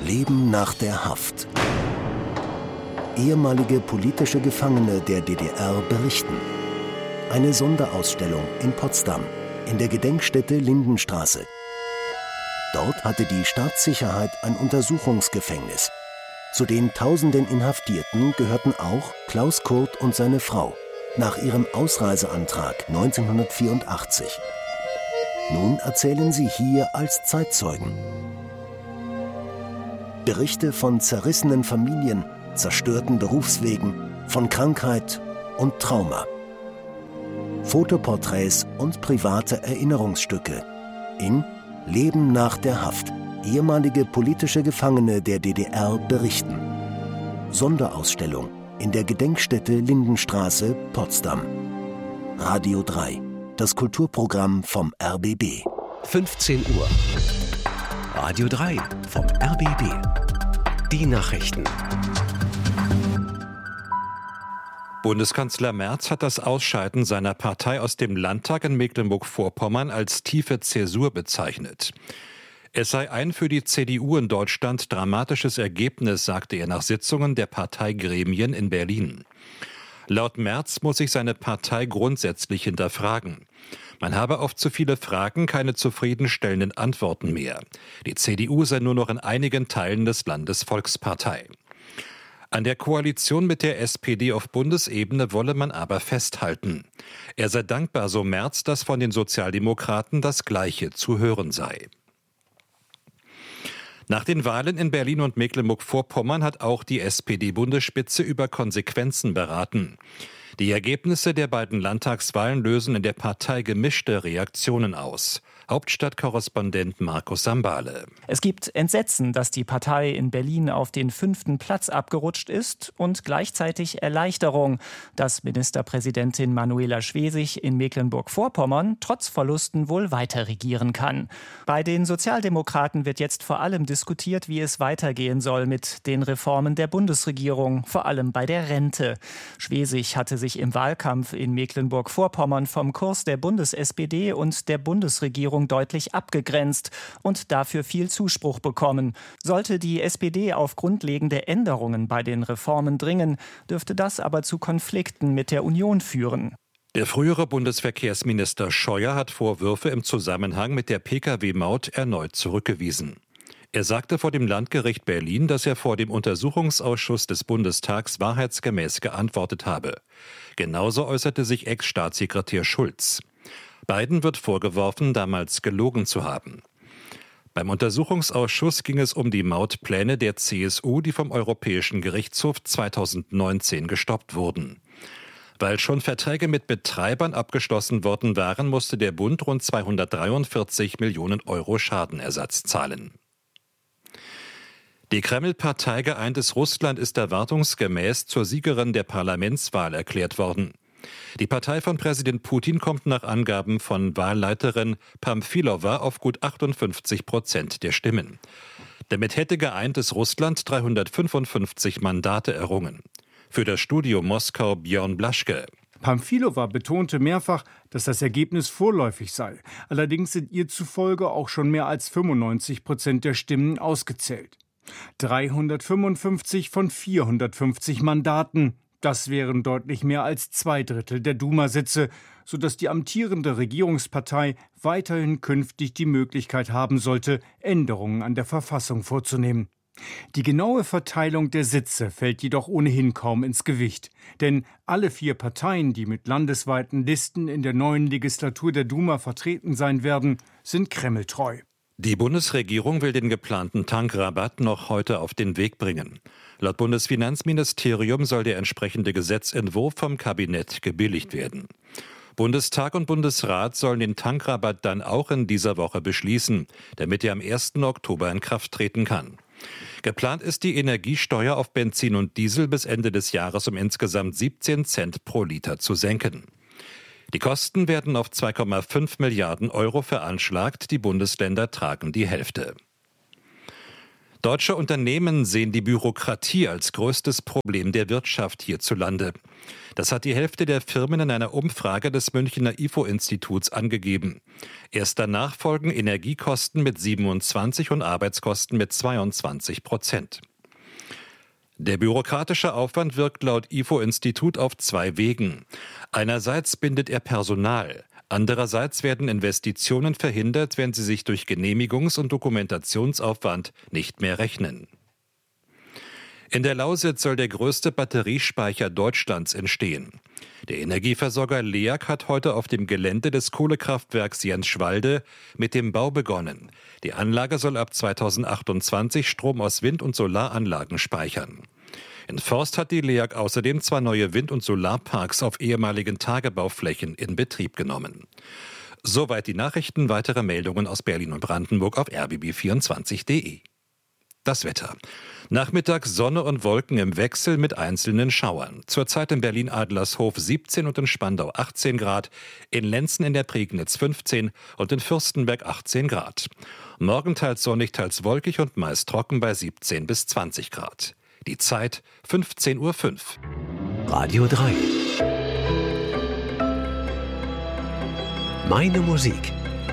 Leben nach der Haft. Ehemalige politische Gefangene der DDR berichten. Eine Sonderausstellung in Potsdam, in der Gedenkstätte Lindenstraße. Dort hatte die Staatssicherheit ein Untersuchungsgefängnis. Zu den tausenden Inhaftierten gehörten auch Klaus Kurt und seine Frau, nach ihrem Ausreiseantrag 1984. Nun erzählen sie hier als Zeitzeugen. Berichte von zerrissenen Familien, zerstörten Berufswegen, von Krankheit und Trauma. Fotoporträts und private Erinnerungsstücke in Leben nach der Haft. Ehemalige politische Gefangene der DDR berichten. Sonderausstellung in der Gedenkstätte Lindenstraße, Potsdam. Radio 3, das Kulturprogramm vom RBB. 15 Uhr. Radio 3 vom RBB. Die Nachrichten. Bundeskanzler Merz hat das Ausscheiden seiner Partei aus dem Landtag in Mecklenburg-Vorpommern als tiefe Zäsur bezeichnet. Es sei ein für die CDU in Deutschland dramatisches Ergebnis, sagte er nach Sitzungen der Parteigremien in Berlin. Laut Merz muss sich seine Partei grundsätzlich hinterfragen. Man habe auf zu viele Fragen keine zufriedenstellenden Antworten mehr. Die CDU sei nur noch in einigen Teilen des Landes Volkspartei. An der Koalition mit der SPD auf Bundesebene wolle man aber festhalten. Er sei dankbar, so Merz, dass von den Sozialdemokraten das Gleiche zu hören sei. Nach den Wahlen in Berlin und Mecklenburg-Vorpommern hat auch die SPD-Bundesspitze über Konsequenzen beraten. Die Ergebnisse der beiden Landtagswahlen lösen in der Partei gemischte Reaktionen aus. Hauptstadtkorrespondent Markus Sambale. Es gibt Entsetzen, dass die Partei in Berlin auf den 5. Platz abgerutscht ist und gleichzeitig Erleichterung, dass Ministerpräsidentin Manuela Schwesig in Mecklenburg-Vorpommern trotz Verlusten wohl weiter regieren kann. Bei den Sozialdemokraten wird jetzt vor allem diskutiert, wie es weitergehen soll mit den Reformen der Bundesregierung, vor allem bei der Rente. Schwesig hatte sich im Wahlkampf in Mecklenburg-Vorpommern vom Kurs der Bundes-SPD und der Bundesregierung deutlich abgegrenzt und dafür viel Zuspruch bekommen. Sollte die SPD auf grundlegende Änderungen bei den Reformen dringen, dürfte das aber zu Konflikten mit der Union führen. Der frühere Bundesverkehrsminister Scheuer hat Vorwürfe im Zusammenhang mit der Pkw-Maut erneut zurückgewiesen. Er sagte vor dem Landgericht Berlin, dass er vor dem Untersuchungsausschuss des Bundestags wahrheitsgemäß geantwortet habe. Genauso äußerte sich Ex-Staatssekretär Schulz. Beiden wird vorgeworfen, damals gelogen zu haben. Beim Untersuchungsausschuss ging es um die Mautpläne der CSU, die vom Europäischen Gerichtshof 2019 gestoppt wurden. Weil schon Verträge mit Betreibern abgeschlossen worden waren, musste der Bund rund 243 Millionen Euro Schadenersatz zahlen. Die Kreml-Partei Geeintes Russland ist erwartungsgemäß zur Siegerin der Parlamentswahl erklärt worden. Die Partei von Präsident Putin kommt nach Angaben von Wahlleiterin Pamfilova auf gut 58% der Stimmen. Damit hätte Geeintes Russland 355 Mandate errungen. Für das Studio Moskau Björn Blaschke. Pamfilova betonte mehrfach, dass das Ergebnis vorläufig sei. Allerdings sind ihr zufolge auch schon mehr als 95% der Stimmen ausgezählt. 355 von 450 Mandaten. Das wären deutlich mehr als 2/3 der Duma-Sitze, sodass die amtierende Regierungspartei weiterhin künftig die Möglichkeit haben sollte, Änderungen an der Verfassung vorzunehmen. Die genaue Verteilung der Sitze fällt jedoch ohnehin kaum ins Gewicht. Denn alle 4 Parteien, die mit landesweiten Listen in der neuen Legislatur der Duma vertreten sein werden, sind kremltreu. Die Bundesregierung will den geplanten Tankrabatt noch heute auf den Weg bringen. Laut Bundesfinanzministerium soll der entsprechende Gesetzentwurf vom Kabinett gebilligt werden. Bundestag und Bundesrat sollen den Tankrabatt dann auch in dieser Woche beschließen, damit er am 1. Oktober in Kraft treten kann. Geplant ist die Energiesteuer auf Benzin und Diesel bis Ende des Jahres um insgesamt 17 Cent pro Liter zu senken. Die Kosten werden auf 2,5 Milliarden Euro veranschlagt, die Bundesländer tragen die Hälfte. Deutsche Unternehmen sehen die Bürokratie als größtes Problem der Wirtschaft hierzulande. Das hat die Hälfte der Firmen in einer Umfrage des Münchner IFO-Instituts angegeben. Erst danach folgen Energiekosten mit 27 und Arbeitskosten mit 22%. Der bürokratische Aufwand wirkt laut IFO-Institut auf 2 Wegen. Einerseits bindet er Personal. Andererseits werden Investitionen verhindert, wenn sie sich durch Genehmigungs- und Dokumentationsaufwand nicht mehr rechnen. In der Lausitz soll der größte Batteriespeicher Deutschlands entstehen. Der Energieversorger LEAG hat heute auf dem Gelände des Kohlekraftwerks Jensschwalde mit dem Bau begonnen. Die Anlage soll ab 2028 Strom aus Wind- und Solaranlagen speichern. In Forst hat die LEAG außerdem 2 neue Wind- und Solarparks auf ehemaligen Tagebauflächen in Betrieb genommen. Soweit die Nachrichten. Weitere Meldungen aus Berlin und Brandenburg auf rbb24.de. Das Wetter. Nachmittags Sonne und Wolken im Wechsel mit einzelnen Schauern. Zurzeit in Berlin-Adlershof 17 und in Spandau 18 Grad, in Lenzen in der Prignitz 15 und in Fürstenberg 18 Grad. Morgen teils sonnig, teils wolkig und meist trocken bei 17 bis 20 Grad. Die Zeit 15:05 Uhr. Radio 3. Meine Musik.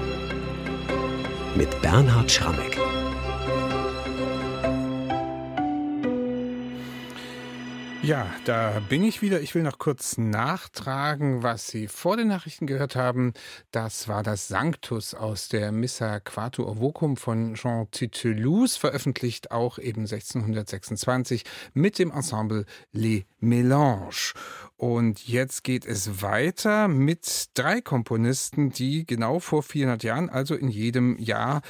Mit Bernhard Schrammeck. Ja, da bin ich wieder. Ich will noch kurz nachtragen, was Sie vor den Nachrichten gehört haben. Das war das Sanctus aus der Missa Quatuor Vocum von Jean Titulus, veröffentlicht auch eben 1626 mit dem Ensemble Les Mélanges. Und jetzt geht es weiter mit 3 Komponisten, die genau vor 400 Jahren, also in jedem Jahr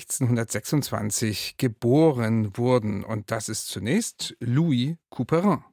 1626 geboren wurden. Und das ist zunächst Louis Couperin.